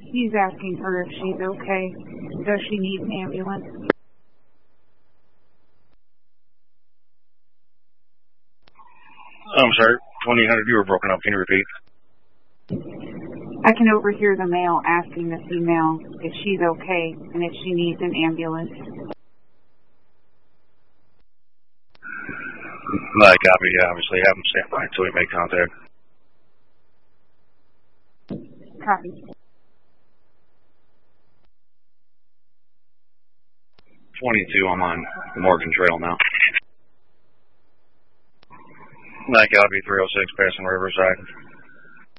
He's asking her if she's okay. Does she need an ambulance? I'm sorry, 2800, you were broken up. Can you repeat? I can overhear the male asking the female if she's okay and if she needs an ambulance. Copy, yeah, obviously. Have him stand by until we make contact. Copy. 22, I'm on Morgan Trail now. Copy, 306, passing Riverside.